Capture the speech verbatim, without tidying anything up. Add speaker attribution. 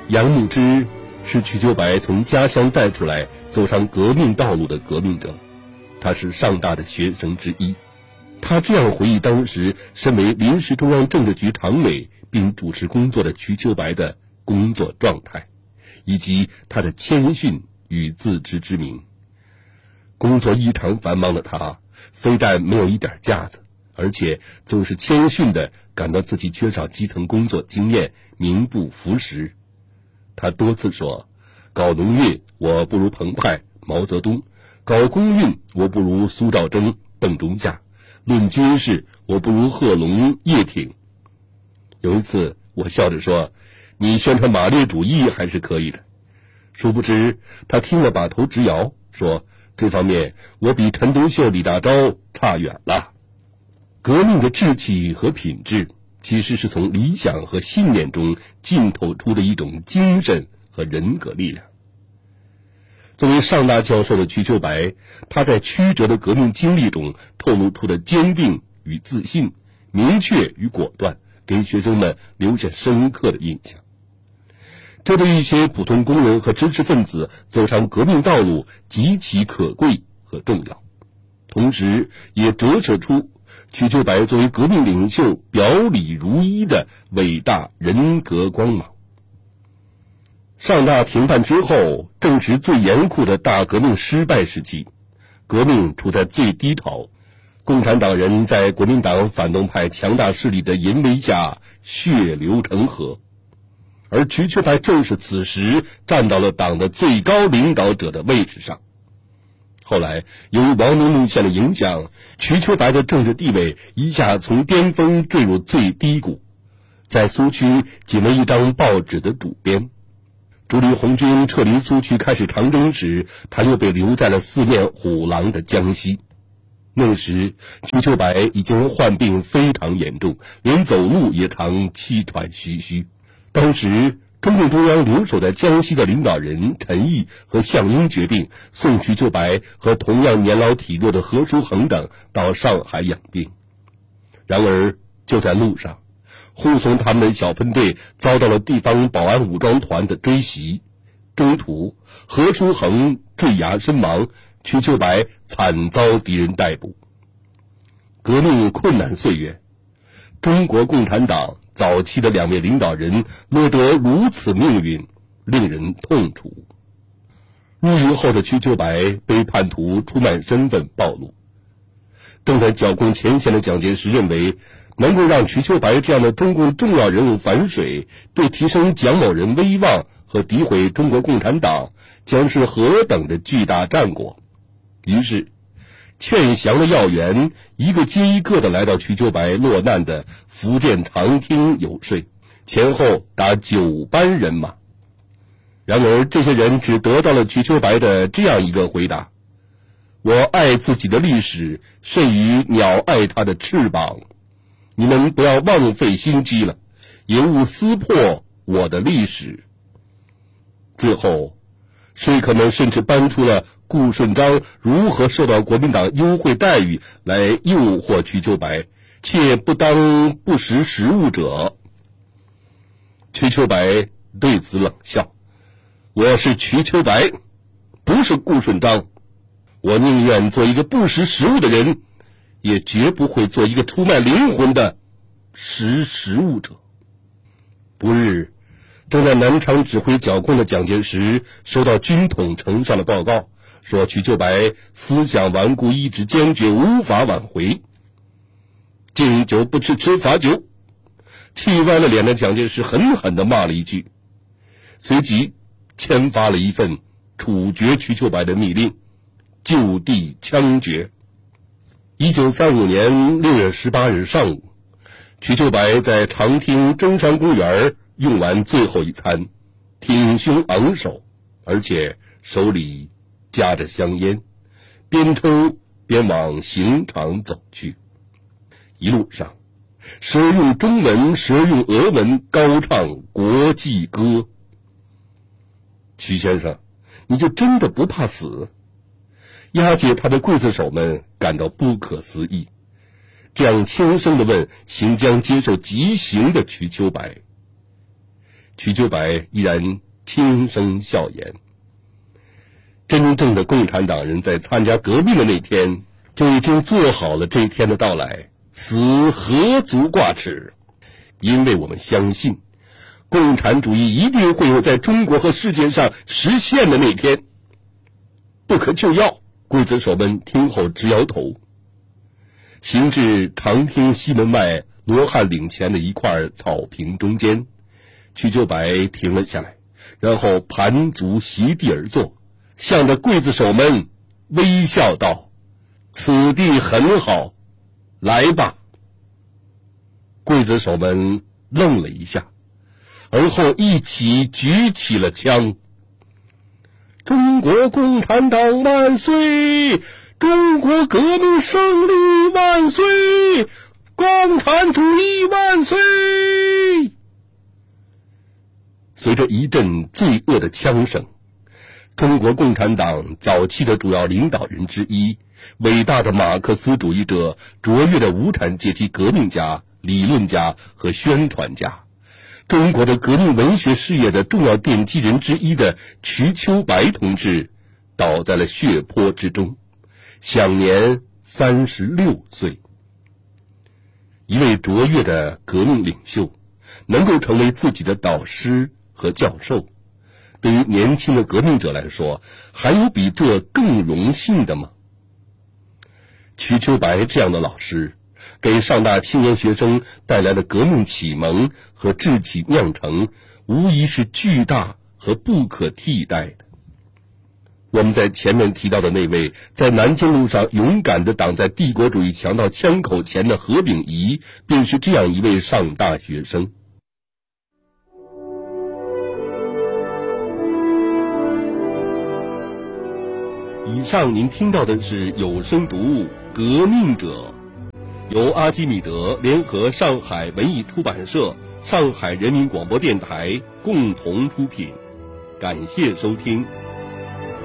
Speaker 1: 杨牧之是瞿秋白从家乡带出来走上革命道路的革命者，他是上大的学生之一。他这样回忆当时身为临时中央政治局常委并主持工作的瞿秋白的工作状态，以及他的谦逊与自知之明。工作异常繁忙的他，非但没有一点架子，而且总是谦逊地感到自己缺少基层工作经验，名不符实。他多次说，搞农业我不如彭湃、毛泽东，搞公运我不如苏兆征、邓中夏，论军事我不如贺龙、叶挺。有一次我笑着说，你宣传马列主义还是可以的。殊不知他听了把头直摇，说这方面我比陈独秀、李大钊差远了。革命的志气和品质其实是从理想和信念中浸透出的一种精神和人格力量。作为上大教授的瞿秋白，他在曲折的革命经历中透露出的坚定与自信，明确与果断，给学生们留下深刻的印象。这对一些普通工人和知识分子走上革命道路极其可贵和重要，同时也折射出瞿秋白作为革命领袖表里如一的伟大人格光芒。上大停办之后，正是最严酷的大革命失败时期，革命处在最低潮，共产党人在国民党反动派强大势力的淫威下血流成河，而瞿秋白正是此时站到了党的最高领导者的位置上。后来由于王明路线的影响，瞿秋白的政治地位一下从巅峰坠入最低谷，在苏区仅为一张报纸的主编。主力红军撤离苏区开始长征时，他又被留在了四面虎狼的江西。那时瞿秋白已经患病非常严重，连走路也常气喘吁吁。当时中共中央留守在江西的领导人陈毅和项英决定送瞿秋白和同样年老体弱的何叔衡等到上海养病。然而就在路上，护送他们的小分队遭到了地方保安武装团的追袭，中途何叔衡坠崖身亡，瞿秋白惨遭敌人逮捕。革命困难岁月，中国共产党早期的两位领导人落得如此命运，令人痛楚。入狱后的瞿秋白被叛徒出卖身份暴露，正在剿共前线的蒋介石认为，能够让瞿秋白这样的中共重要人物反水，对提升蒋某人威望和诋毁中国共产党将是何等的巨大战果。于是劝降的要员一个接一个的来到瞿秋白落难的福建长汀游说，前后达九班人马。然而这些人只得到了瞿秋白的这样一个回答：我爱自己的历史甚于鸟爱它的翅膀，你们不要枉费心机了，也勿撕破我的历史。最后说客们甚至搬出了顾顺章如何受到国民党优惠待遇来诱惑瞿秋白，切不当不识时务者。瞿秋白对此冷笑：我是瞿秋白，不是顾顺章，我宁愿做一个不识时务的人，也绝不会做一个出卖灵魂的识时务者。不日，正在南昌指挥剿共的蒋介石收到军统呈上的报告，说瞿秋白思想顽固，意志坚决，无法挽回。敬酒不吃吃罚酒，气歪了脸的蒋介石狠狠地骂了一句，随即签发了一份处决瞿秋白的密令，就地枪决。一九三五年六月十八日上午，瞿秋白在长汀中山公园用完最后一餐，挺胸昂首，而且手里夹着香烟，边抽边往刑场走去。一路上，时而用中文，时而用俄文高唱国际歌。瞿先生，你就真的不怕死？押解他的刽子手们感到不可思议，这样轻声地问行将接受极刑的瞿秋白。 瞿秋白依然轻声笑言。真正的共产党人在参加革命的那天就已经做好了这一天的到来，死何足挂齿，因为我们相信共产主义一定会有在中国和世界上实现的那天。不可救药，刽子手们听后直摇头。行至长汀西门外罗汉岭前的一块草坪中间，瞿秋白停了下来，然后盘足席地而坐，向着刽子手们微笑道：此地很好，来吧。刽子手们愣了一下，而后一起举起了枪。中国共产党万岁！中国革命胜利万岁！共产主义万岁！随着一阵罪恶的枪声，中国共产党早期的主要领导人之一，伟大的马克思主义者、卓越的无产阶级革命家、理论家和宣传家，中国的革命文学事业的重要奠基人之一的瞿秋白同志，倒在了血泊之中，享年三十六岁。一位卓越的革命领袖，能够成为自己的导师和教授，对于年轻的革命者来说，还有比这更荣幸的吗？瞿秋白这样的老师，给上大青年学生带来的革命启蒙和志气酿成，无疑是巨大和不可替代的。我们在前面提到的那位在南京路上勇敢地挡在帝国主义强盗枪口前的何秉仪，便是这样一位上大学生。以上您听到的是有声读物《革命者》，由阿基米德联合上海文艺出版社、上海人民广播电台共同出品。感谢收听。